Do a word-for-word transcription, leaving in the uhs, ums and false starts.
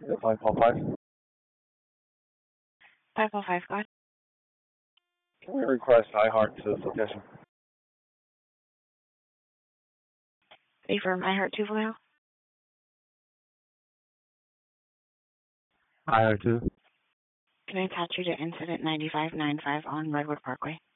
Yeah, five four five. five oh five, go ahead. Can we request iHeart to this location? Affirm iHeart two file. iHeart two. Can I attach you to incident ninety-five ninety-five on Redwood Parkway?